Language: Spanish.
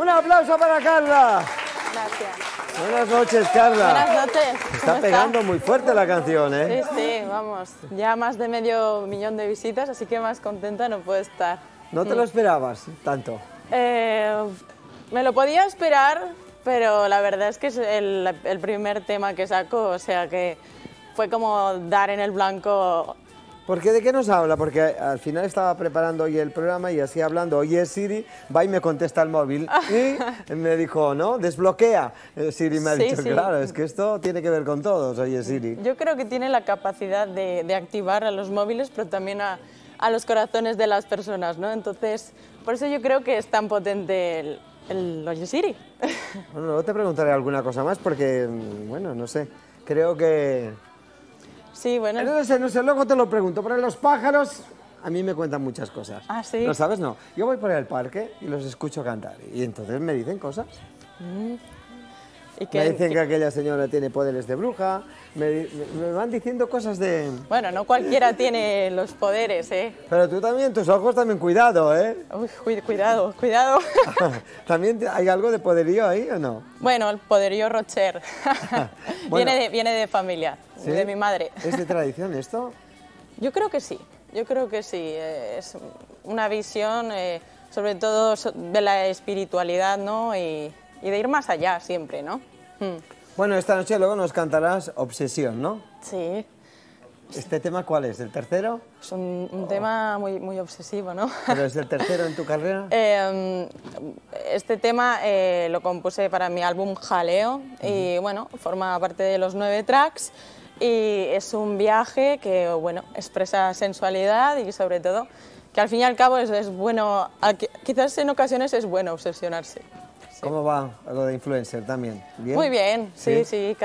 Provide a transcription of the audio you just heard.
Un aplauso para Carla. Gracias. Buenas noches, Carla. Buenas noches. Está pegando muy fuerte la canción, ¿eh? Sí, sí, vamos. Ya más de 500.000 de visitas, así que más contenta no puedo estar. ¿No te lo esperabas tanto? Me lo podía esperar, pero la verdad es que es el primer tema que saco, o sea que fue como dar en el blanco. ¿Por qué? ¿De qué nos habla? Porque al final estaba preparando hoy el programa y así hablando, oye Siri, va y me contesta el móvil y me dijo, ¿no? Desbloquea. Siri me ha Sí, dicho, sí. claro, es que esto tiene que ver con todos, oye Siri. Yo creo que tiene la capacidad de activar a los móviles, pero también a los corazones de las personas, ¿no? Entonces, por eso yo creo que es tan potente el Oye Siri. Bueno, luego te preguntaré alguna cosa más porque, bueno, no sé, creo que... Sí, bueno. No sé, luego te lo pregunto, pero los pájaros a mí me cuentan muchas cosas. Ah, ¿sí? ¿Lo sabes? No. Yo voy por el parque y los escucho cantar y entonces me dicen cosas. ¿Y Me dicen que aquella señora tiene poderes de bruja, me van diciendo cosas de... Bueno, no cualquiera tiene los poderes, ¿eh? Pero tú también, tus ojos también, cuidado, ¿eh? Uy, cuidado, cuidado. ¿También hay algo de poderío ahí o no? Bueno, el poderío Rocher. Bueno. Viene de familia, ¿Sí? de mi madre. ¿Es de tradición esto? Yo creo que sí, es una visión sobre todo de la espiritualidad, ¿no? Y de ir más allá siempre, ¿no? Bueno, esta noche luego nos cantarás Obsesión, ¿no? Sí, ¿Este tema cuál es? ¿El tercero? es un tema muy, muy obsesivo, ¿no? ¿Pero es el tercero en tu carrera? Este tema lo compuse para mi álbum Jaleo y bueno, forma parte de los 9 tracks y es un viaje que bueno, expresa sensualidad y sobre todo que al fin y al cabo es bueno, quizás en ocasiones es bueno obsesionarse. Sí. ¿Cómo va lo de influencer también? ¿Bien? Muy bien, sí, ¿Sí? sí.